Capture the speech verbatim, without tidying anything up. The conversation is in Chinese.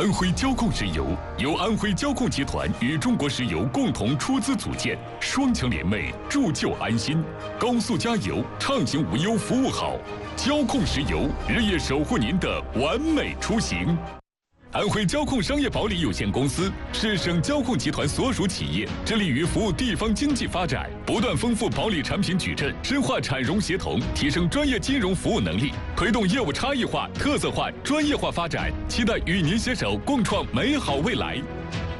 安徽交控石油由安徽交控集团与中国石油共同出资组建，双强联袂，铸就安心。高速加油，畅行无忧，服务好。交控石油日夜守护您的完美出行。安徽交控商业保理有限公司是省交控集团所属企业，致力于服务地方经济发展，不断丰富保理产品矩阵，深化产融协同，提升专业金融服务能力，推动业务差异化、特色化、专业化发展。期待与您携手共创美好未来。